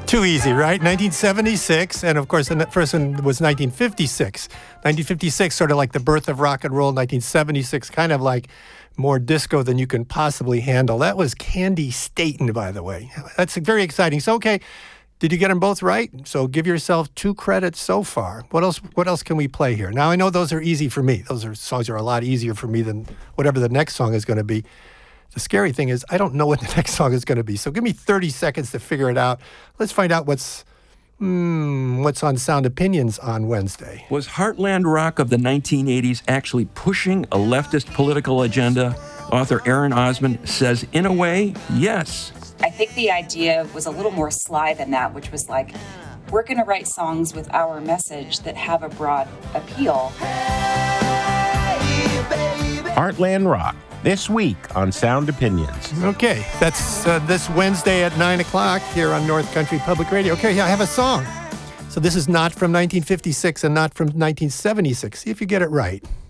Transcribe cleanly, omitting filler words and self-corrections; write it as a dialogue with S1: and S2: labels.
S1: Too easy, right? 1976, and of course the first one was 1956. 1956, sort of like the birth of rock and roll. 1976, kind of like more disco than you can possibly handle. That was Candy Staten, by the way. That's very exciting. So, okay, did you get them both right? So give yourself 2 credits so far. What else can we play here? Now, I know those are easy for me. Those songs are a lot easier for me than whatever the next song is going to be. The scary thing is I don't know what the next song is going to be. So give me 30 seconds to figure it out. Let's find out what's on Sound Opinions on Wednesday.
S2: Was Heartland rock of the 1980s actually pushing a leftist political agenda? Author Aaron Osmond says, in a way, yes.
S3: I think the idea was a little more sly than that, which was like, we're going to write songs with our message that have a broad appeal.
S4: Heartland Rock, this week on Sound Opinions.
S1: Okay, that's this Wednesday at 9 o'clock here on North Country Public Radio. Okay, I have a song. So this is not from 1956 and not from 1976. See if you get it right.